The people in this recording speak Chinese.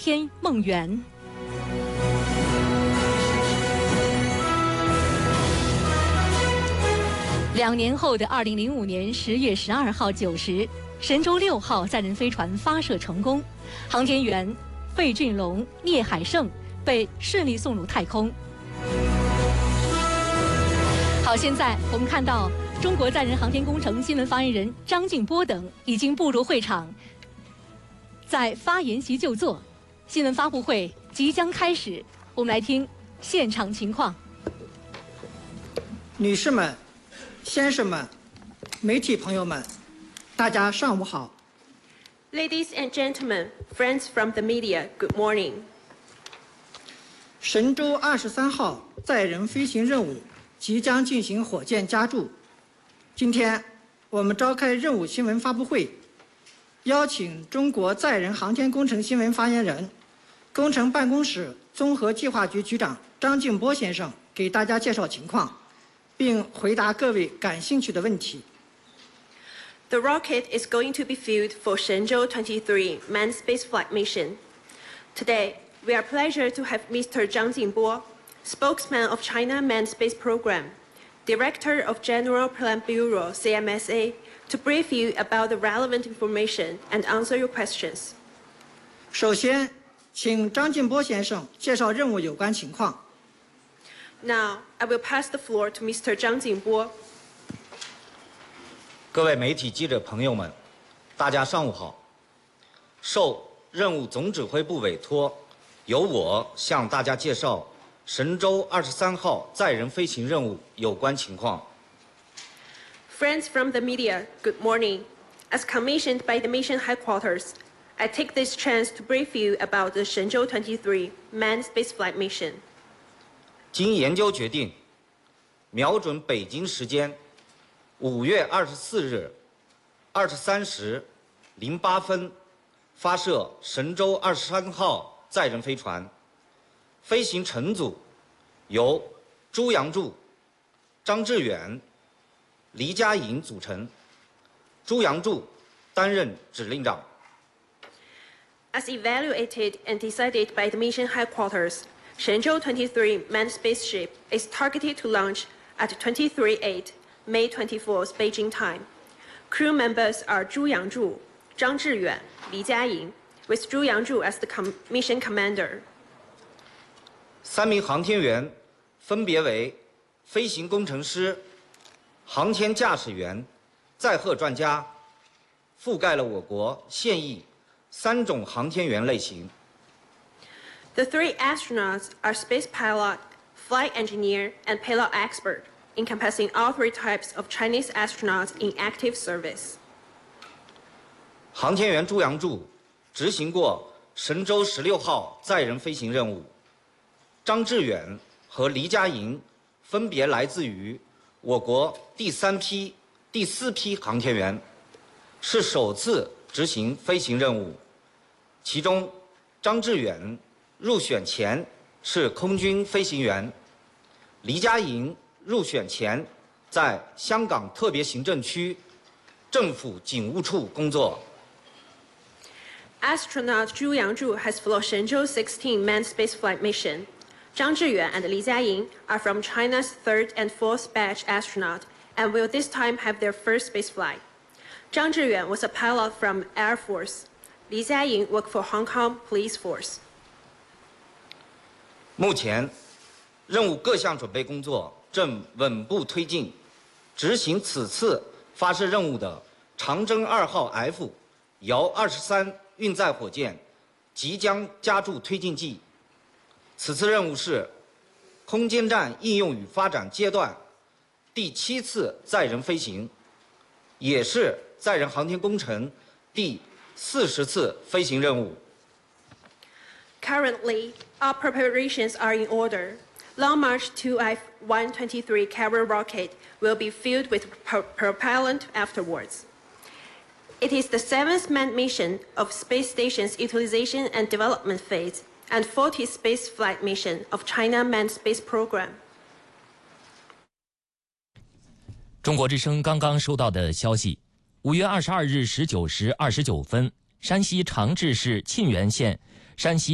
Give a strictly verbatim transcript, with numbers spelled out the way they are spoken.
天梦圆。两年后的二零零五年十月十二号九时，神舟六号载人飞船发射成功，航天员费俊龙、聂海胜被顺利送入太空。好，现在我们看到中国载人航天工程新闻发言人张静波等已经步入会场，在发言席就座。新闻发布会即将开始，我们来听现场情况。 女士们、先生们、媒体朋友们，大家上午好。 Ladies and gentlemen, friends from the media, good morning. 神舟二十三号载人飞行任务即将进行火箭加注。今天我们召开任务新闻发布会，邀请中国载人航天工程新闻发言人、工程办公室综合计划局局长张静波先生给大家介绍情况，并回答各位感兴趣的问题。 The rocket is going to be fueled for Shenzhou twenty-three manned spaceflight mission. Today, we are pleased to have Mister Zhang Jingbo, spokesman of China Manned Space Program, Director of General Plan Bureau C M S A, to brief you about the relevant information and answer your questions. 首先，请张静波先生介绍任务有关情况。 Now, I will pass the floor to Mister Zhang Jingbo. 各位媒体记者朋友们，大家上午好。受任务总指挥部委托，由我向大家介绍神舟二十三号载人飞行任务有关情况。 Friends from the media, good morning. As commissioned by the mission headquarters, I take this chance to brief you about the Shenzhou twenty-three manned spaceflight mission. 经研究决定，瞄准北京时间五月二十四日二十三时零八分，发射神舟二十三号载人飞船。飞行乘组由朱杨柱、张志远、黎佳颖组成。朱杨柱担任指令长。 As evaluated and decided by the mission headquarters, Shenzhou twenty-three manned spaceship is targeted to launch at twenty-three eight May twenty-fourth Beijing time. Crew members are Zhu Yangzhu, Zhang Zhiyuan, Li Jiaying, with Zhu Yangzhu as the com mission commander. 三名航天员分别为飞行工程师、航天驾驶员、载荷专家，覆盖了我国现役三种航天员类型。 The three astronauts are space pilot, flight engineer, and payload expert, encompassing all three types of Chinese astronauts in active service. 航天员朱杨柱执行过神舟十六号载人飞行任务，张志远和黎佳颖分别来自于我国第三批、第四批航天员，是首次执行飞行任务。其中，张志远入选前是空军飞行员，黎佳颖入选前在香港特别行政区政府警务处工作。 Astronaut Zhu Yangzhu has flown Shenzhou sixteen manned spaceflight mission. Zhang Zhiyuan and Li Jiaying are from China's third and fourth batch astronaut and will this time have their first spaceflight. Zhang Zhiyuan was a pilot from Air Force. Li Jiaying worked for Hong Kong Police Force. 目前，任务各项准备工作正稳步推进。执行此次发射任务的长征二号 F 遥二十三运载火箭即将加注推进剂。此次任务是空间站应用与发展阶段第七次载人飞行，也是载人航天工程第四十次飞行任务。 Currently, all preparations are in order. Long March two F one twenty-three carrier rocket will be filled with pro propellant afterwards. It is the seventh manned mission of space station's utilization and development phase, and fortieth space flight mission of China Manned Space Program. 中国之声刚刚收到的消息：五月二十二日十九时二十九分，山西长治市沁源县山西。